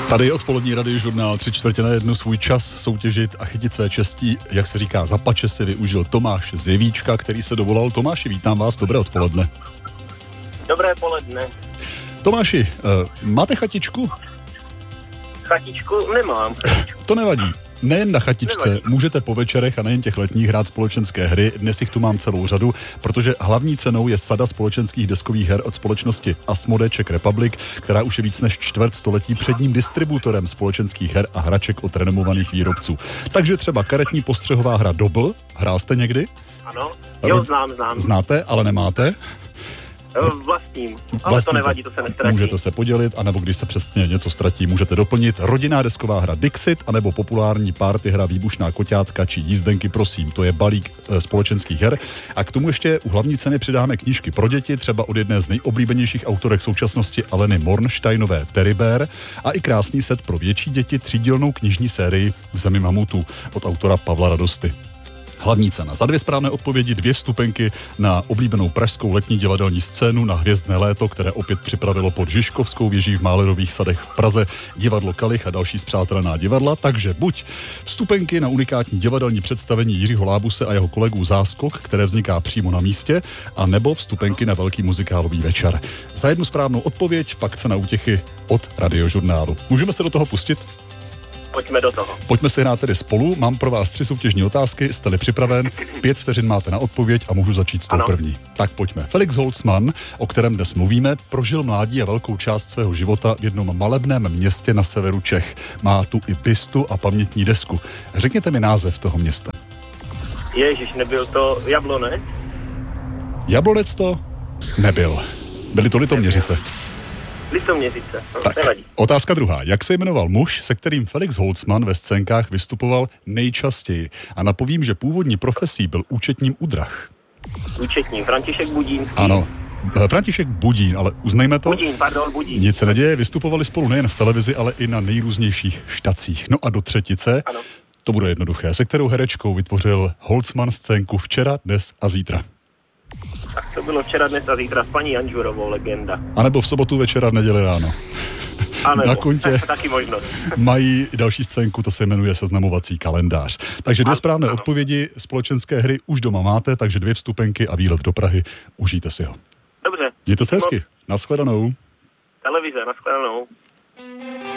Tady je odpolední radiožurnál 3/4 svůj čas soutěžit a chytit své čestí, jak se říká, za pače si využil Tomáš z Jevíčka, který se dovolal. Tomáši, vítám vás, dobré odpoledne. Dobré poledne. Tomáši, máte chatičku? Chatičku nemám. To nevadí. Nejen na chatičce můžete po večerech a nejen těch letních hrát společenské hry. Dnes jich tu mám celou řadu, protože hlavní cenou je sada společenských deskových her od společnosti Asmodee Czech Republic, která už je víc než čtvrt století předním distributorem společenských her a hraček od renomovaných výrobců. Takže třeba karetní postřehová hra Dobl. Hrál jste někdy? Ano, jo, znám. Znáte, ale nemáte? Vlastním, ale to nevadí, to se nestratí. Můžete se podělit, anebo když se přesně něco ztratí, můžete doplnit. Rodinná desková hra Dixit, anebo populární party hra Výbušná koťátka či Jízdenky, prosím, to je balík společenských her. A k tomu ještě u hlavní ceny přidáme knížky pro děti, třeba od jedné z nejoblíbenějších autorek současnosti Aleny Mornsteinové Teddy Bear a i krásný set pro větší děti, třídílnou knižní sérii V zemi mamutů od autora Pavla Radosty. Hlavní cena. Za 2 správné odpovědi 2 vstupenky na oblíbenou pražskou letní divadelní scénu na Hvězdné léto, které opět připravilo pod Žižkovskou věží v Málerových sadech v Praze divadlo Kalich a další spřátelená divadla. Takže buď vstupenky na unikátní divadelní představení Jiřího Lábuse a jeho kolegů Záskok, které vzniká přímo na místě, a nebo vstupenky na velký muzikálový večer. Za 1 správnou odpověď pak cena útěchy od Radiožurnálu. Můžeme se do toho pustit? Pojďme do toho. Pojďme si hrát tedy spolu. Mám pro vás 3 soutěžní otázky. Jste-li připraven? 5 vteřin máte na odpověď a můžu začít s tou první. Tak pojďme. Felix Holzmann, o kterém dnes mluvíme, prožil mládí a velkou část svého života v jednom malebném městě na severu Čech. Má tu i bistu a pamětní desku. Řekněte mi název toho města. Ježiš, nebyl to Jablonec? Jablonec to nebyl. Byly to Litoměřice. Litoměřice, tak, nevadí. Otázka druhá. Jak se jmenoval muž, se kterým Felix Holzmann ve scénkách vystupoval nejčastěji? A napovím, že původní profesí byl účetním u drah. Účetní, František Budín. Ano, František Budín, ale uznejme to. Budín. Nic se neděje, vystupovali spolu nejen v televizi, ale i na nejrůznějších štacích. No a do třetice, ano. To bude jednoduché, se kterou herečkou vytvořil Holzmann scénku Včera, dnes a zítra. Tak to bylo Včera, dnes a zítra s paní Janžurovou, legenda. A nebo v sobotu večera, v neděli ráno. Anebo, na kontě taky možnost. Mají další scénku, to se jmenuje Seznamovací kalendář. Takže 2 správné odpovědi společenské hry už doma máte, takže 2 vstupenky a výlet do Prahy. Užijte si ho. Dobře. Mějte se hezky. Nashledanou. Televize, nashledanou.